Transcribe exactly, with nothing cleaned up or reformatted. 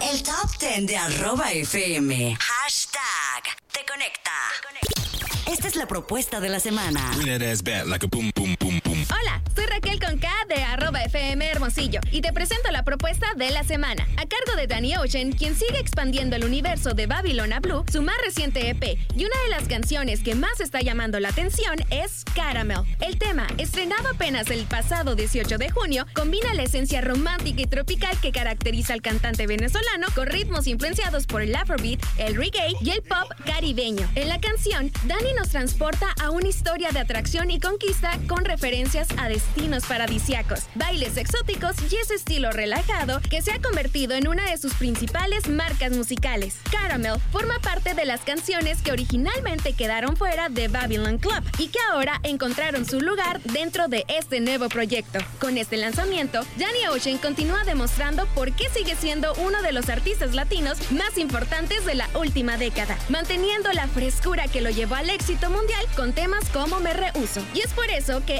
El top diez de arroba F M. Hashtag Te Conecta. Esta es la propuesta de la semana. Hola, soy Raquel con K de arroba F M Hermosillo y te presento la propuesta de la semana. A cargo de Danny Ocean, quien sigue expandiendo el universo de Babylon A Blue, su más reciente E P, y una de las canciones que más está llamando la atención es Caramel. El tema, estrenado apenas el pasado dieciocho de junio, combina la esencia romántica y tropical que caracteriza al cantante venezolano con ritmos influenciados por el afrobeat, el reggae y el pop caribeño. En la canción, Danny nos transporta a una historia de atracción y conquista con referencias a destinos paradisíacos, bailes exóticos y ese estilo relajado que se ha convertido en una de sus principales marcas musicales. Caramel forma parte de las canciones que originalmente quedaron fuera de Babylon Club y que ahora encontraron su lugar dentro de este nuevo proyecto. Con este lanzamiento, Danny Ocean continúa demostrando por qué sigue siendo uno de los artistas latinos más importantes de la última década, manteniendo la frescura que lo llevó al éxito mundial con temas como Me Rehuso. Y es por eso que